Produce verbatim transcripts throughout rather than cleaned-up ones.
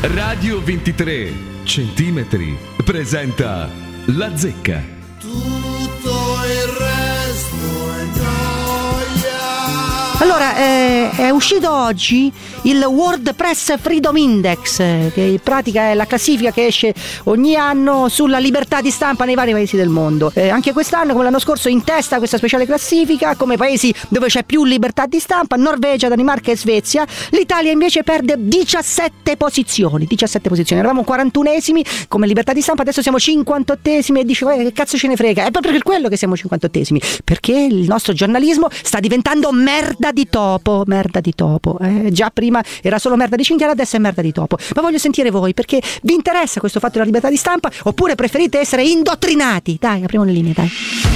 Radio ventitré centimetri presenta La Zecca. Tutto il resto è noia. Allora, eh, è uscito oggi il World Press Freedom Index, eh, che in pratica è la classifica che esce ogni anno sulla libertà di stampa nei vari paesi del mondo. Eh, anche quest'anno, come l'anno scorso, in testa a questa speciale classifica, come paesi dove c'è più libertà di stampa, Norvegia, Danimarca e Svezia. L'Italia invece perde diciassette posizioni. diciassette posizioni. Eravamo quarantunesimi come libertà di stampa, adesso siamo cinquantottesimi e dice, che cazzo ce ne frega? È proprio per quello che siamo cinquantottesimi, perché il nostro giornalismo sta diventando merda di topo. Merda di topo. Eh, già prima era solo merda di cinghiale, adesso è merda di topo. Ma voglio sentire voi, perché vi interessa questo fatto della libertà di stampa oppure preferite essere indottrinati? Dai, apriamo le linee, dai.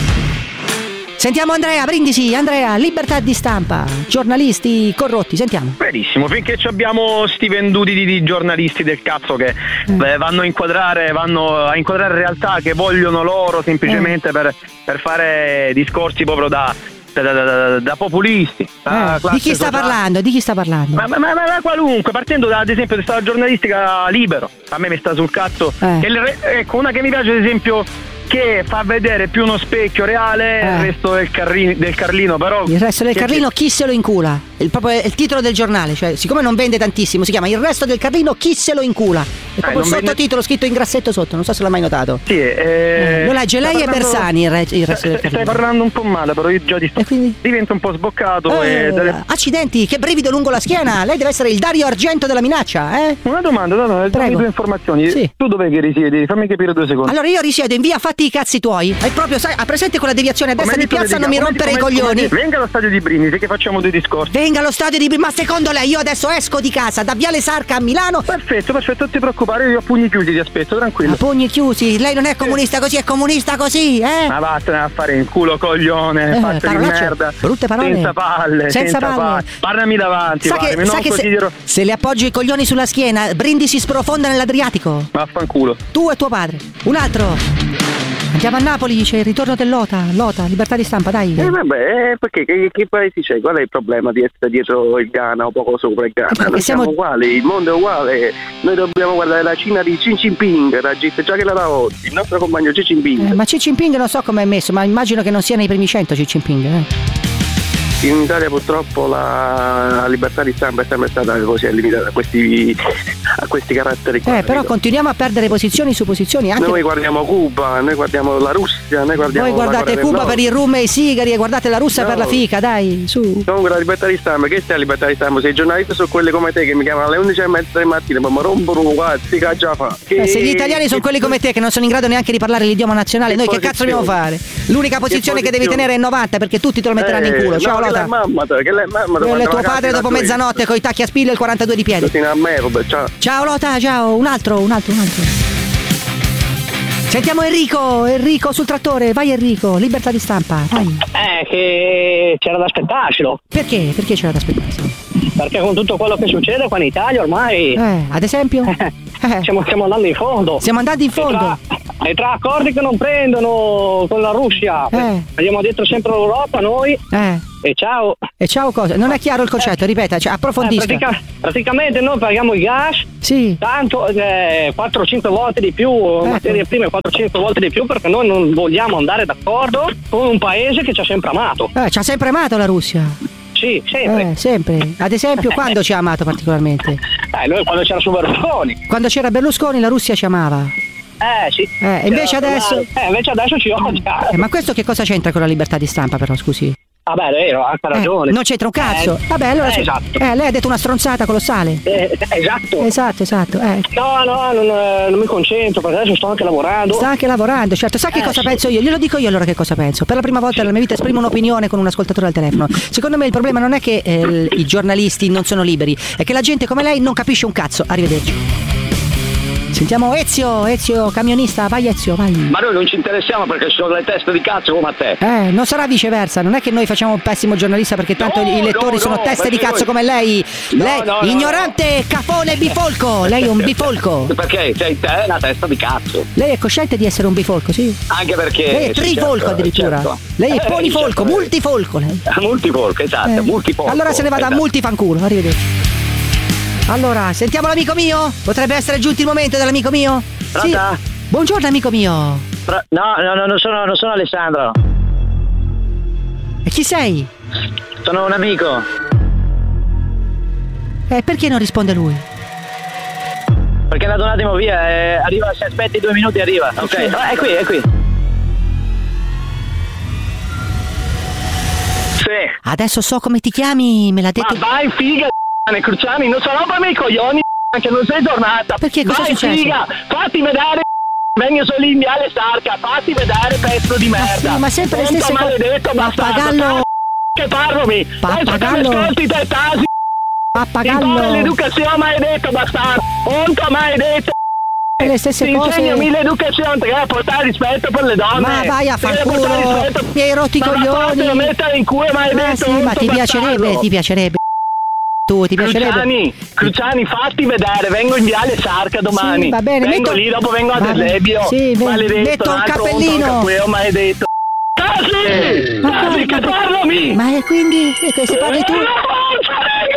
Sentiamo Andrea Brindisi. Andrea, libertà di stampa, giornalisti corrotti, sentiamo. Benissimo, finché abbiamo sti venduti di, di giornalisti del cazzo che mm. eh, vanno a inquadrare vanno a inquadrare realtà che vogliono loro semplicemente mm. per, per fare discorsi proprio da Da, da, da, da populisti. Da eh, di chi sta sociale. parlando? Di chi sta parlando? Ma, ma, ma, ma qualunque, partendo da, ad esempio da giornalistica Libero, a me mi sta sul cazzo. Eh. Che il, ecco, una che mi piace ad esempio, che fa vedere più uno specchio reale, eh. il resto del, carri, del Carlino, però il resto del che, Carlino chi se lo incula? Il, proprio il titolo del giornale, cioè siccome non vende tantissimo si chiama Il resto del Carlino chi se lo incula. È proprio eh, il sottotitolo vende... scritto in grassetto sotto, non so se l'ha mai notato. Sì, eh, eh, lo legge lei parlando... e Bersani il, re, il resto stai, del Carlino. Stai parlando un po' male, però io già ti sto... quindi... divento un po' sboccato eh, e delle... Accidenti, che brivido lungo la schiena. Lei deve essere il Dario Argento della minaccia, eh? Una domanda, no, no, dammi due informazioni. Sì. Tu dov'è che risiedi? Fammi capire due secondi. Allora io risiedo in via Fatti i cazzi tuoi. È proprio, sai, ha presente quella deviazione a destra di piazza, non mi rompere i coglioni. Venga allo stadio di Brindisi che facciamo dei discorsi. Venga allo stadio di Brindisi, ma secondo lei io adesso esco di casa da Viale Sarca a Milano? Perfetto, perfetto, non ti preoccupare, io a pugni chiusi ti aspetto, tranquillo. A pugni chiusi? Lei non è comunista così, è comunista così, eh? Ma vattene a fare in culo, coglione, eh, fatto di merda. Brutte parole. Senza palle, senza, senza palle. palle. Parlami davanti, sa guarda, che, sa che se, se le appoggio i coglioni sulla schiena, Brindisi sprofonda nell'Adriatico. Vaffanculo. Tu e tuo padre. Un altro. Andiamo a Napoli, dice il ritorno dell'Ota. Lota, libertà di stampa, dai. Eh vabbè, perché che, che paesi c'è? Qual è il problema di essere dietro il Ghana o poco sopra il Ghana? Eh, Noi siamo... siamo uguali, il mondo è uguale. Noi dobbiamo guardare la Cina di Xi Jinping, la G- già che la da oggi, il nostro compagno Xi Jinping. Eh, ma Xi Jinping non so come è messo, ma immagino che non sia nei primi cento Xi Jinping, eh. In Italia purtroppo la, la libertà di stampa è sempre stata così, è limitata a questi, a questi caratteri qua. Eh, però continuiamo a perdere posizioni su posizioni anche... Noi guardiamo Cuba, noi guardiamo la Russia, noi guardiamo... Voi guardate la Cuba per il rum e i sigari e guardate la Russia no. per la fica, dai, su. Comunque la libertà di stampa, che sta la libertà di stampa? Se i giornalisti sono quelli come te che mi chiamano alle undici e mezza del mattino, ma mi rompono quasi che già fa. Che... Eh, se gli italiani sono quelli come te che non sono in grado neanche di parlare l'idioma nazionale, che noi posizione. Che cazzo dobbiamo fare? L'unica posizione che, che devi tenere è novanta perché tutti te lo metteranno eh, in culo. Ciao no, Lota. Mamma, che lei, mamma, quello è tuo padre dopo mezzanotte con i tacchi a spille e il quarantadue di piedi. Merda, ciao. Ciao Lota, ciao. Un altro, un altro, un altro. Sentiamo Enrico, Enrico sul trattore. Vai Enrico, libertà di stampa, vai. Eh, che c'era da aspettarselo. Perché? Perché c'era da aspettarselo? Perché con tutto quello che succede qua in Italia ormai... Eh, ad esempio? Eh. Stiamo, stiamo andando in fondo. Siamo andati in fondo. E tra, e tra accordi che non prendono con la Russia. Eh. Andiamo dietro sempre l'Europa noi. Eh. E ciao. E ciao cosa? Non è chiaro il concetto, eh. ripeta, cioè, approfondisca. Eh, pratica, praticamente noi paghiamo il gas. Sì. Tanto eh, quattro cinque volte di più, eh. materie prime quattro cinque volte di più, perché noi non vogliamo andare d'accordo con un paese che ci ha sempre amato. Eh, ci ha sempre amato la Russia. Sì, sempre. Eh, sempre. Ad esempio, quando ci ha amato particolarmente? Eh, noi quando c'era su Berlusconi. Quando c'era Berlusconi la Russia ci amava. Eh, sì. Eh, invece adesso... Eh, invece adesso ci odia. Eh, ma questo che cosa c'entra con la libertà di stampa però, scusi? Vabbè, è vero, ha ragione. Eh, non c'entra un cazzo. Eh, Vabbè, allora... eh, esatto. Eh, lei ha detto una stronzata colossale. Eh, esatto. Esatto, esatto. Eh. No, no, non, non mi concentro, perché adesso sto anche lavorando. Sta anche lavorando, certo. Sa che eh, cosa sì. penso io? Glielo dico io allora che cosa penso. Per la prima volta nella mia vita esprimo un'opinione con un ascoltatore al telefono. Secondo me il problema non è che eh, i giornalisti non sono liberi, è che la gente come lei non capisce un cazzo. Arrivederci. Sentiamo Ezio, Ezio camionista, vai Ezio, vai. Ma noi non ci interessiamo perché ci sono le teste di cazzo come a te. Eh, non sarà viceversa, non è che noi facciamo un pessimo giornalista perché tanto no, i lettori no, sono no, teste di cazzo noi... come lei. No, Lei, no, no, ignorante, no. cafone, bifolco. Lei è un bifolco. Perché sei te la testa di cazzo. Lei è cosciente di essere un bifolco, sì? Anche perché... Lei è trifolco certo, addirittura. Certo. Lei è eh, ponifolco, certo. multifolco lei. Multifolco, esatto, Eh. multifolco. Allora se ne vada esatto. a multifanculo, arrivederci. Allora, sentiamo l'amico mio? Potrebbe essere giunto il momento dell'amico mio? Pronta? Sì. Buongiorno amico mio. Pro- no, no, no, non sono, non sono Alessandro. E chi sei? Sono un amico. Eh, perché non risponde lui? Perché è andato un attimo via, eh, arriva, se aspetti due minuti arriva. Ok, Sì. ah, è qui, è qui. Sì. Adesso so come ti chiami, me l'ha detto. Ma vai figa, Cruciani, non sarò per me i coglioni che non sei tornata. Perché cosa vai, è successo? Figa, fatti vedere. Vengo solo in viale Sarca, fatti vedere pezzo di merda. sì, ma sempre le Tonto stesse cose. maledetto bastardo. Pappagallo. Che parlami. Pappagallo. Vai, ascolti te tasi. Pappagallo. Impara l'educazione maledetto bastardo. Onto maledetto. Le stesse Ti cose. insegnami l'educazione, ti devi portare rispetto per le donne. Ma vai a Ti devi portare fanculo. rispetto. Mi hai rotto i Ma coglioni. fatelo mettere in culo maledetto. Ah, sì, ma onto ti piacerebbe, bastardo. ti piacerebbe. Tu, ti piacerebbe. Cruciani, Cruciani, fatti vedere, vengo in viale Sarca domani. Sì, va bene, vengo metto- lì, dopo vengo a Va bene. Deslebio. Sì, ve- maledetto, metto un altro cappellino. onto capueo, maledetto. Casi! Ma Casi, che guarda- parlami! Ma e quindi, e se parli tu? La forza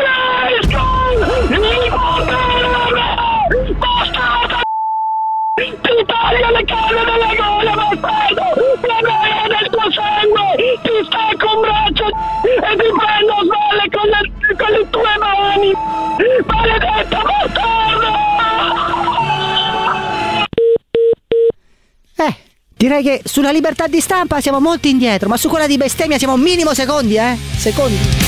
del Grayskull! Bastardo! Ti taglio le canne dalla gola, bastardo! La gola del tuo sangue! Ti stacco un braccio e ti prendo a sballe con le, con le tue mani! Maledetto bastardo! Eh, direi che sulla libertà di stampa siamo molto indietro, ma su quella di bestemmia siamo minimo secondi, eh? Secondi.